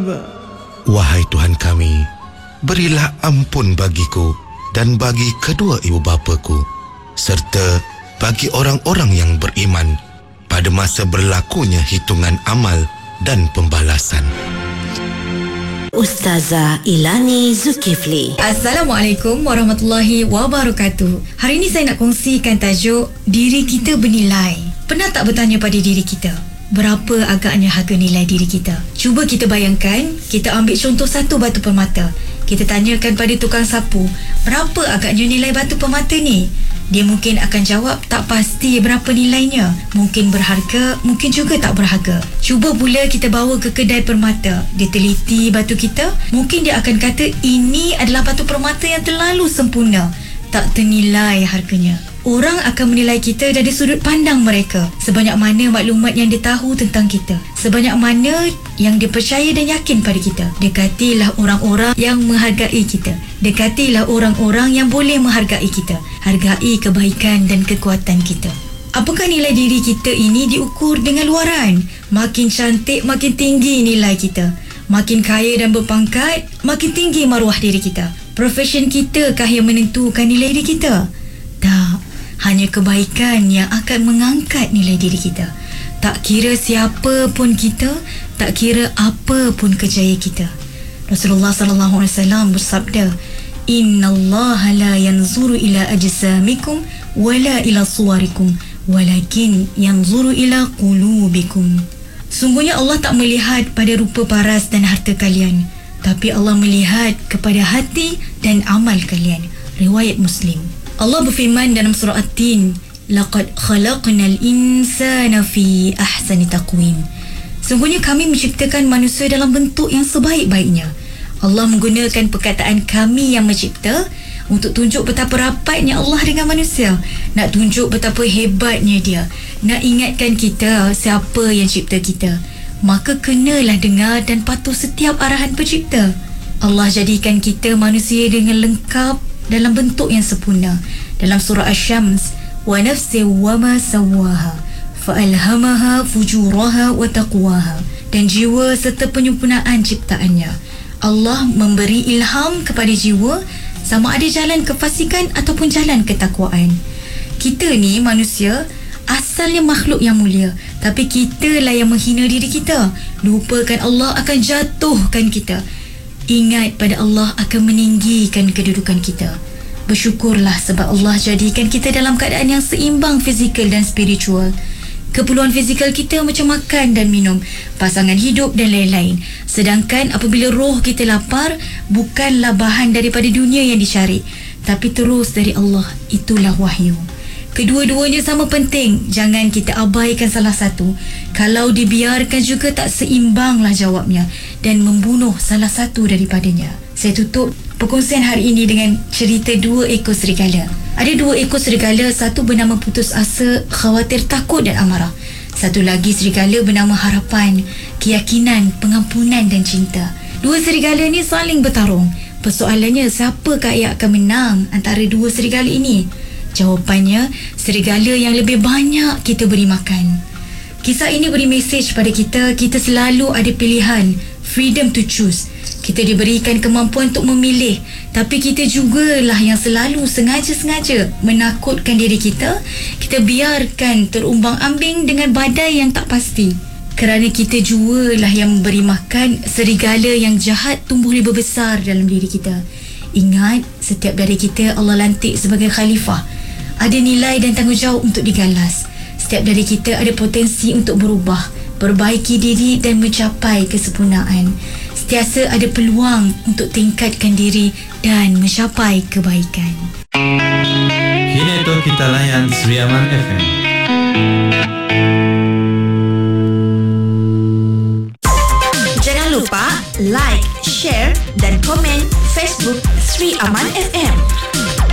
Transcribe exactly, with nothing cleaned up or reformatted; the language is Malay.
Wahai Tuhan kami, berilah ampun bagiku dan bagi kedua ibu bapaku, serta bagi orang-orang yang beriman pada masa berlakunya hitungan amal dan pembalasan. Ustazah Ilani Zulkifli. Assalamualaikum warahmatullahi wabarakatuh. Hari ini saya nak kongsikan tajuk diri kita bernilai. Pernah tak bertanya pada diri kita, berapa agaknya harga nilai diri kita? Cuba kita bayangkan, kita ambil contoh satu batu permata. Kita tanyakan pada tukang sapu, berapa agaknya nilai batu permata ni? Dia mungkin akan jawab tak pasti berapa nilainya. Mungkin berharga, mungkin juga tak berharga. Cuba pula kita bawa ke kedai permata. Dia teliti batu kita. Mungkin dia akan kata ini adalah batu permata yang terlalu sempurna, tak ternilai harganya. Orang akan menilai kita dari sudut pandang mereka. Sebanyak mana maklumat yang dia tahu tentang kita, sebanyak mana yang dia percaya dan yakin pada kita. Dekatilah orang-orang yang menghargai kita. Dekatilah orang-orang yang boleh menghargai kita. Hargai kebaikan dan kekuatan kita. Apakah nilai diri kita ini diukur dengan luaran? Makin cantik, makin tinggi nilai kita. Makin kaya dan berpangkat, makin tinggi maruah diri kita. Profession kita kah yang menentukan nilai diri kita? Tak. Hanya kebaikan yang akan mengangkat nilai diri kita. Tak kira siapa pun kita, tak kira apa pun kejayaan kita. Rasulullah sallallahu alaihi wasallam bersabda, "Innallaha la yanzuru ila ajsamikum wala ila suwarikum, walakin yanzuru ila qulubikum." Sungguhnya Allah tak melihat pada rupa paras dan harta kalian, tapi Allah melihat kepada hati dan amal kalian. Riwayat Muslim. Allah berfirman dalam surah At-Tin, "Laqad khalaqnal insana fi ahsani taqwim." Sungguhnya kami menciptakan manusia dalam bentuk yang sebaik-baiknya. Allah menggunakan perkataan kami yang mencipta untuk tunjuk betapa rapatnya Allah dengan manusia. Nak tunjuk betapa hebatnya dia. Nak ingatkan kita siapa yang cipta kita. Maka kenalah dengar dan patuh setiap arahan pencipta. Allah jadikan kita manusia dengan lengkap dalam bentuk yang sempurna. Dalam surah Asy-Syams, "Wa nafsin wa ma sawwaha fa'alhamaha fujuraha wa taqwaha." Dan jiwa serta penyempurnaan ciptaannya. Allah memberi ilham kepada jiwa sama ada jalan kefasikan ataupun jalan ketakwaan. Kita ni manusia asalnya makhluk yang mulia, tapi kitalah yang menghina diri kita. Lupakan Allah akan jatuhkan kita. Ingat pada Allah akan meninggikan kedudukan kita. Bersyukurlah sebab Allah jadikan kita dalam keadaan yang seimbang fizikal dan spiritual. Keperluan fizikal kita macam makan dan minum, pasangan hidup dan lain-lain. Sedangkan apabila roh kita lapar, bukanlah bahan daripada dunia yang dicari, tapi terus dari Allah. Itulah wahyu. Kedua-duanya sama penting. Jangan kita abaikan salah satu. Kalau dibiarkan juga tak seimbanglah jawabnya dan membunuh salah satu daripadanya. Saya tutup perkongsian hari ini dengan cerita dua ekor serigala. Ada dua ekor serigala, satu bernama putus asa, khawatir, takut dan amarah. Satu lagi serigala bernama harapan, keyakinan, pengampunan dan cinta. Dua serigala ni saling bertarung. Persoalannya, siapakah yang akan menang antara dua serigala ini? Jawapannya, serigala yang lebih banyak kita beri makan. Kisah ini beri mesej pada kita, kita selalu ada pilihan, freedom to choose. Kita diberikan kemampuan untuk memilih, tapi kita jugalah yang selalu sengaja-sengaja menakutkan diri kita. Kita biarkan terumbang-ambing dengan badai yang tak pasti. Kerana kita jualah yang memberi makan, serigala yang jahat tumbuh lebih besar dalam diri kita. Ingat, setiap dari kita Allah lantik sebagai khalifah. Ada nilai dan tanggungjawab untuk digalas. Setiap dari kita ada potensi untuk berubah, perbaiki diri dan mencapai kesempurnaan. Sentiasa ada peluang untuk tingkatkan diri dan mencapai kebaikan. Kini itu kita layan Sri Aman F M. Jangan lupa like, share dan komen Facebook Sri Aman F M.